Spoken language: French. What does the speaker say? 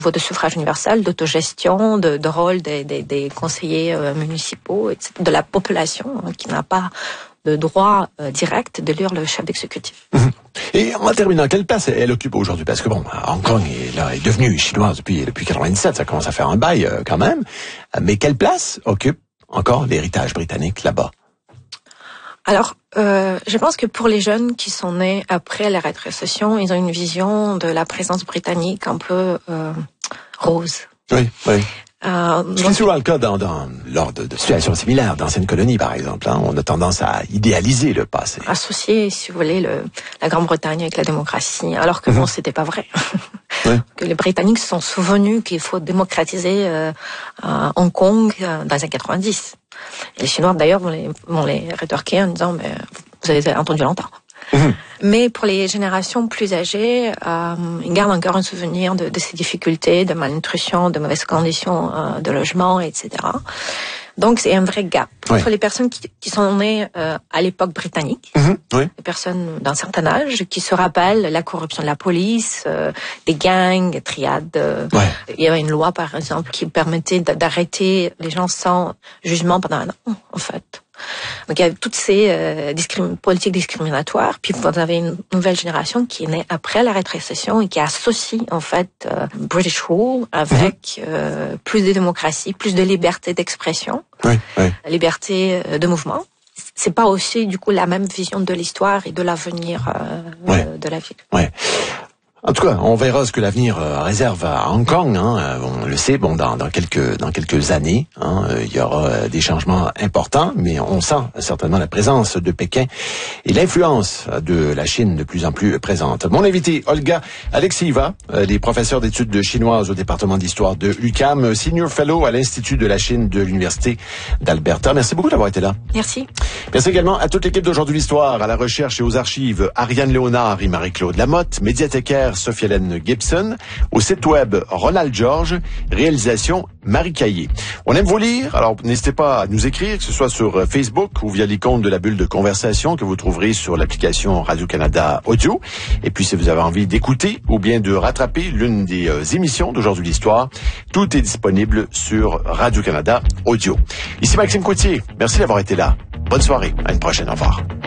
de suffrage universel, d'autogestion, de rôle des conseillers municipaux, etc., de la population qui n'a pas de droit direct d'élire le chef d'exécutif. Et en terminant, quelle place elle occupe aujourd'hui? Parce que bon, Hong Kong est devenue chinoise depuis 97, ça commence à faire un bail quand même. Mais quelle place occupe encore l'héritage britannique là-bas? Alors, je pense que pour les jeunes qui sont nés après la rétrocession, ils ont une vision de la présence britannique un peu rose. Oui. C'est souvent le cas lors de situations similaires, d'anciennes colonies par exemple. On a tendance à idéaliser le passé. Associer, si vous voulez, la Grande-Bretagne avec la démocratie, alors que bon, c'était pas vrai. Oui. Que les Britanniques se sont souvenus qu'il faut démocratiser Hong Kong dans les années 90. Et les Chinois, d'ailleurs, vont les rétorquer en disant, mais vous avez entendu longtemps. Mais pour les générations plus âgées, ils gardent encore un souvenir de ces difficultés, de malnutrition, de mauvaises conditions de logement, etc. Donc c'est un vrai gap entre les personnes qui sont nées à l'époque britannique, les personnes d'un certain âge qui se rappellent la corruption de la police, des gangs, des triades. Il y avait une loi par exemple qui permettait d'arrêter les gens sans jugement pendant un an, en fait. Donc il y a toutes ces politiques discriminatoires. Puis vous avez une nouvelle génération qui est née après la rétrocession et qui associe en fait British rule avec plus de démocratie, plus de liberté d'expression, liberté de mouvement. C'est pas aussi du coup la même vision de l'histoire et de l'avenir de la ville. En tout cas, on verra ce que l'avenir réserve à Hong Kong. On le sait, dans quelques années, il y aura des changements importants, mais on sent certainement la présence de Pékin et l'influence de la Chine de plus en plus présente. Mon invité, Olga Alexieva, des professeurs d'études chinoises au département d'histoire de l'UQAM, senior fellow à l'Institut de la Chine de l'Université d'Alberta. Merci beaucoup d'avoir été là. Merci. Merci également à toute l'équipe d'Aujourd'hui l'Histoire, à la recherche et aux archives, Ariane Léonard et Marie-Claude Lamotte, médiathécaire Sophie-Hélène Gibson, au site web Ronald George, réalisation Marie Caillé. On aime vous lire, alors n'hésitez pas à nous écrire, que ce soit sur Facebook ou via l'icône de la bulle de conversation que vous trouverez sur l'application Radio-Canada Audio. Et puis si vous avez envie d'écouter ou bien de rattraper l'une des émissions d'Aujourd'hui l'Histoire, tout est disponible sur Radio-Canada Audio. Ici Maxime Coutier, merci d'avoir été là. Bonne soirée, à une prochaine, au revoir.